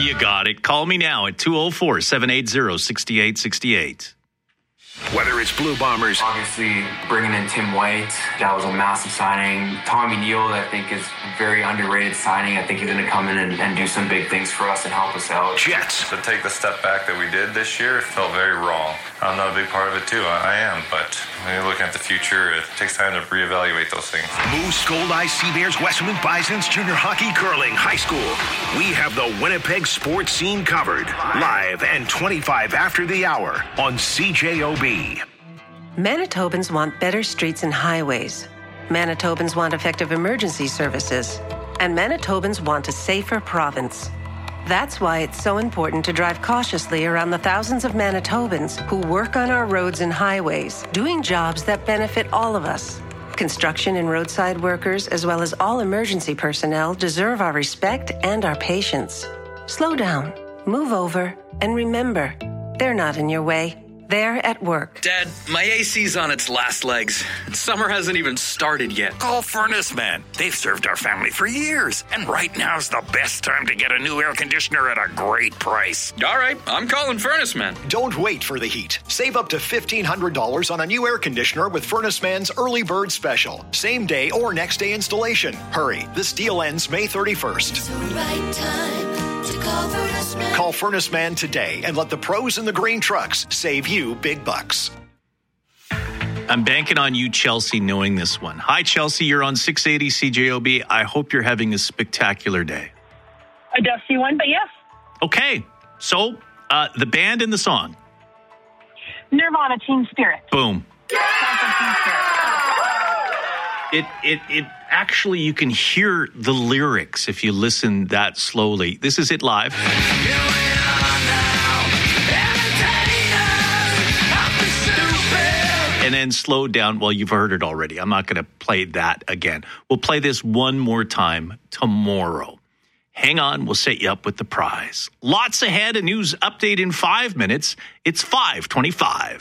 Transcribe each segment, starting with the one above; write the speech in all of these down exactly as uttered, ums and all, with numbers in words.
you got it. Call me now at two oh four, seven eight zero, six eight six eight. Whether it's Blue Bombers. Obviously, bringing in Tim White, that was a massive signing. Tommy Neal, I think, is a very underrated signing. I think he's going to come in and, and do some big things for us and help us out. Jets. To take the step back that we did this year, it felt very wrong. I'm not a big part of it, too. I, I am. But when you're looking at the future, it takes time to reevaluate those things. Moose, Gold Eye, Sea Bears, Westwood Bisons, junior hockey, curling, high school. We have the Winnipeg sports scene covered. Live and twenty-five after the hour on C J O B. Manitobans want better streets and highways. Manitobans want effective emergency services. And Manitobans want a safer province. That's why it's so important to drive cautiously around the thousands of Manitobans who work on our roads and highways, doing jobs that benefit all of us. Construction and roadside workers, as well as all emergency personnel, deserve our respect and our patience. Slow down, move over, and remember, they're not in your way. They're at work. Dad, my A C's on its last legs. Summer hasn't even started yet. Call Furnace Man. They've served our family for years. And right now's the best time to get a new air conditioner at a great price. All right, I'm calling Furnace Man. Don't wait for the heat. Save up to fifteen hundred dollars on a new air conditioner with Furnace Man's Early Bird Special. Same day or next day installation. Hurry, this deal ends May thirty-first. It's the right time. Call Furnace Man. Call Furnace Man today and let the pros in the green trucks save you big bucks. I'm banking on you, Chelsea, knowing this one. Hi, Chelsea. You're on six eighty C J O B. I hope you're having a spectacular day. A dusty one, but yes. Okay. So, uh, the band and the song. Nirvana, Teen Spirit. Boom. Teen Spirit. It, it, it actually, you can hear the lyrics if you listen that slowly. This is it live. And then slow down. Well, you've heard it already. I'm not going to play that again. We'll play this one more time tomorrow. Hang on. We'll set you up with the prize. Lots ahead. A news update in five minutes. It's five twenty-five.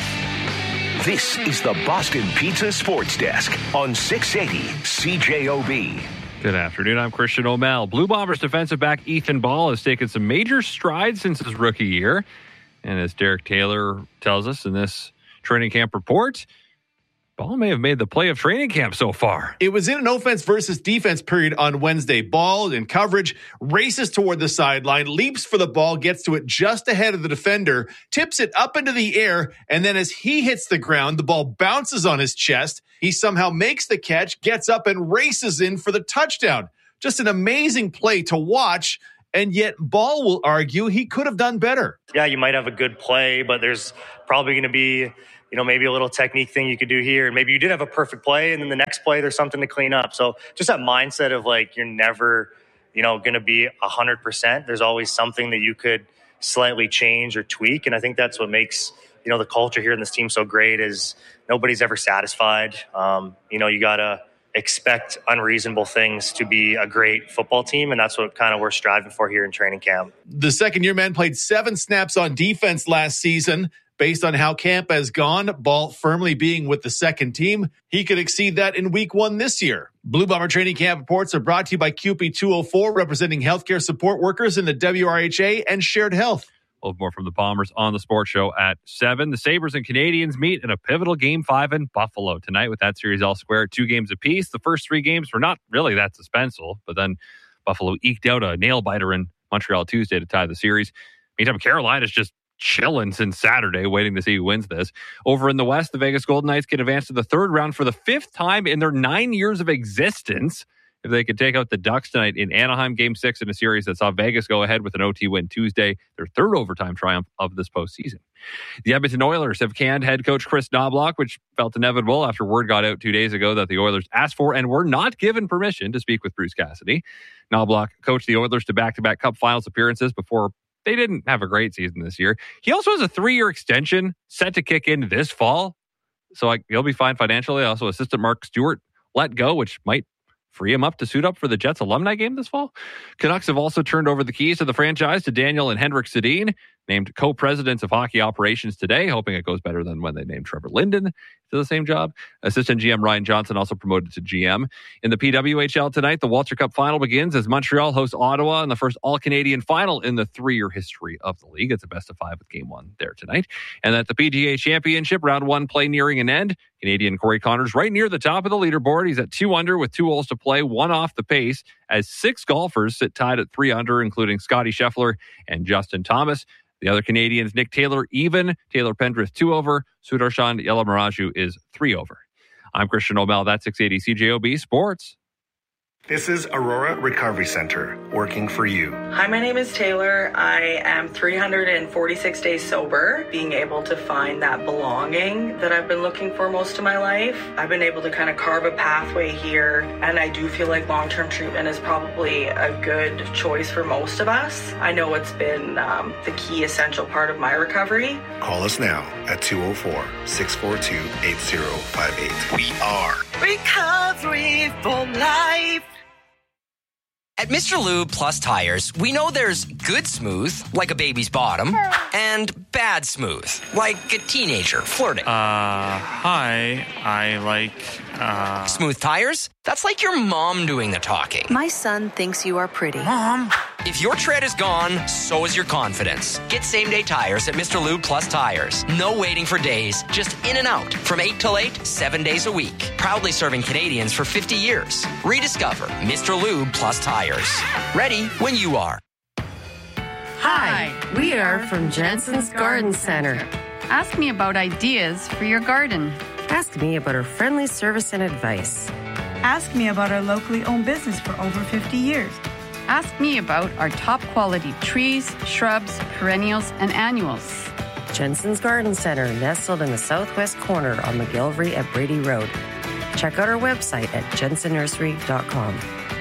This is the Boston Pizza Sports Desk on six eighty C J O B. Good afternoon. I'm Christian O'Mell. Blue Bombers defensive back Ethan Ball has taken some major strides since his rookie year. And as Derek Taylor tells us in this training camp report, Ball may have made the play of training camp so far. It was in an offense versus defense period on Wednesday. Ball in coverage, races toward the sideline, leaps for the ball, gets to it just ahead of the defender, tips it up into the air, and then as he hits the ground, the ball bounces on his chest. He somehow makes the catch, gets up, and races in for the touchdown. Just an amazing play to watch, and yet Ball will argue he could have done better. Yeah, you might have a good play, but there's probably going to be you know, maybe a little technique thing you could do here. And maybe you did have a perfect play, and then the next play, there's something to clean up. So just that mindset of like, you're never, you know, going to be a hundred percent. There's always something that you could slightly change or tweak. And I think that's what makes, you know, the culture here in this team so great is nobody's ever satisfied. Um, you know, you got to expect unreasonable things to be a great football team. And that's what kind of we're striving for here in training camp. The second year man played seven snaps on defense last season. Based on how camp has gone, Ball firmly being with the second team, he could exceed that in week one this year. Blue Bomber training camp reports are brought to you by Q P two oh four, representing healthcare support workers in the W R H A and Shared Health. We'll have more from the Bombers on the sports show at seven. The Sabres and Canadians meet in a pivotal game five in Buffalo tonight with that series all square at two games apiece. The first three games were not really that suspenseful, but then Buffalo eked out a nail-biter in Montreal Tuesday to tie the series. Meantime, Carolina's just chilling since Saturday, waiting to see who wins this. Over in the West, the Vegas Golden Knights can advance to the third round for the fifth time in their nine years of existence if they could take out the Ducks tonight in Anaheim, game six in a series that saw Vegas go ahead with an O T win Tuesday, their third overtime triumph of this postseason. The Edmonton Oilers have canned head coach Chris Knoblauch, which felt inevitable after word got out two days ago that the Oilers asked for and were not given permission to speak with Bruce Cassidy. Knoblauch coached the Oilers to back-to-back Cup Finals appearances before they didn't have a great season this year. He also has a three-year extension set to kick in this fall. So like, he'll be fine financially. Also, assistant Mark Stewart let go, which might free him up to suit up for the Jets alumni game this fall. Canucks have also turned over the keys to the franchise to Daniel and Henrik Sedin. named co-presidents of hockey operations today, hoping it goes better than when they named Trevor Linden to the same job. Assistant G M Ryan Johnson also promoted to G M. In the P W H L tonight, the Walter Cup final begins as Montreal hosts Ottawa in the first all-Canadian final in the three-year history of the league. It's a best of five with game one there tonight. And at the P G A Championship, round one play nearing an end. Canadian Corey Connors right near the top of the leaderboard. He's at two under with two holes to play, one off the pace, as six golfers sit tied at three under, including Scotty Scheffler and Justin Thomas. The other Canadians, Nick Taylor, even. Taylor Pendrith, two over. Sudarshan Yalamaraju is three over. I'm Christian O'Mell. That's six eighty C J O B Sports. This is Aurora Recovery Center, working for you. Hi, my name is Taylor. I am three hundred forty-six days sober, being able to find that belonging that I've been looking for most of my life. I've been able to kind of carve a pathway here, and I do feel like long-term treatment is probably a good choice for most of us. I know it's been um, the key essential part of my recovery. Call us now at two oh four, six four two, eight oh five eight. We are Recovery for Life. At Mister Lube Plus Tires, we know there's good smooth, like a baby's bottom, and bad smooth, like a teenager flirting. Uh, hi, I like, uh... Smooth tires? That's like your mom doing the talking. My son thinks you are pretty. Mom! If your tread is gone, so is your confidence. Get same-day tires at Mister Lube Plus Tires. No waiting for days, just in and out. From eight till eight, seven days a week. Proudly serving Canadians for fifty years. Rediscover Mister Lube Plus Tires. Ready when you are. Hi, we are from Jensen's Garden Center. Ask me about ideas for your garden. Ask me about our friendly service and advice. Ask me about our locally owned business for over fifty years. Ask me about our top quality trees, shrubs, perennials, and annuals. Jensen's Garden Center, nestled in the southwest corner on McGillivray at Brady Road. Check out our website at jensen nursery dot com.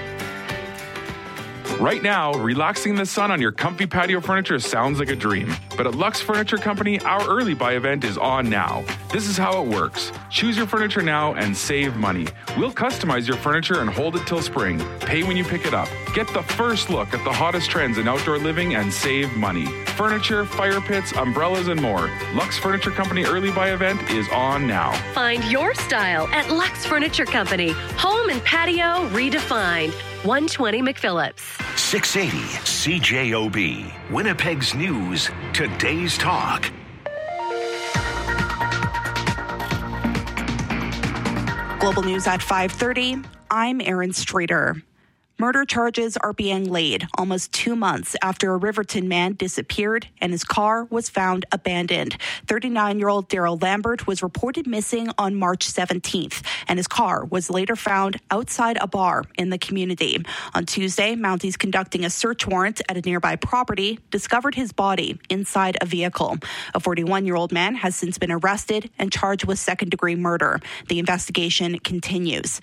Right now, relaxing in the sun on your comfy patio furniture sounds like a dream. But at Lux Furniture Company, our early buy event is on now. This is how it works. Choose your furniture now and save money. We'll customize your furniture and hold it till spring. Pay when you pick it up. Get the first look at the hottest trends in outdoor living and save money. Furniture, fire pits, umbrellas, and more. Lux Furniture Company early buy event is on now. Find your style at Lux Furniture Company. Home and patio redefined. one twenty McPhillips. six eighty C J O B. Winnipeg's news. Today's talk. Global news at five thirty. I'm Erin Streeter. Murder charges are being laid almost two months after a Riverton man disappeared and his car was found abandoned. thirty-nine-year-old Daryl Lambert was reported missing on March seventeenth, and his car was later found outside a bar in the community. On Tuesday, Mounties conducting a search warrant at a nearby property discovered his body inside a vehicle. A forty-one-year-old man has since been arrested and charged with second-degree murder. The investigation continues.